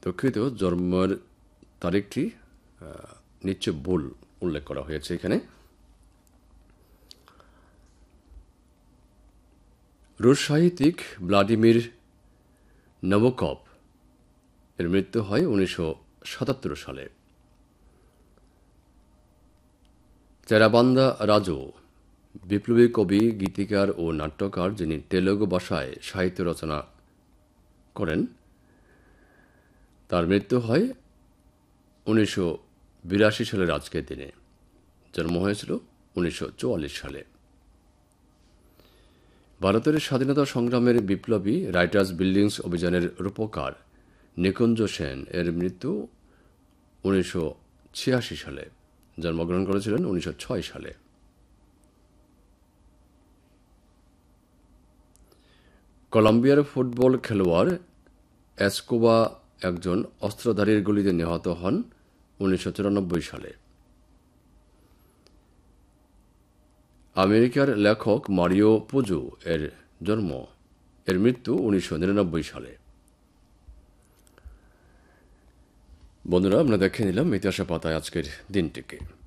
দুঃখিত, জন্মের তারিখটি নিচে ভুল উল্লেখ করা হয়েছে এখানে। রুশ সাহিত্যিক ভ্লাদিমির নবকভ এর মৃত্যু হয় 1977 সালে। চেরাবান্দা রাজু বিপ্লবী কবি, গীতিকার ও নাট্যকার, যিনি তেলুগু ভাষায় সাহিত্য রচনা করেন। তার মৃত্যু হয় 1982 সালের আজকের দিনে। জন্ম হয়েছিল 1944 সালে। ভারতের স্বাধীনতা সংগ্রামের বিপ্লবী রাইটার্স বিল্ডিংস অভিযানের রূপকার নিকুঞ্জ সেন এর মৃত্যু 1986 সালে। জন্মগ্রহণ করেছিলেন 1906 সালে। কলম্বিয়ার ফুটবল খেলোয়াড় এসকোবা একজন অস্ত্রধারীর গুলিতে নিহত হন 1994 সালে। আমেরিকার লেখক মারিও পুজো এর মৃত্যু 1999 সালে। বন্ধুরা, আমরা দেখে নিলাম ইতিহাসের পাতায় আজকের দিনটিকে।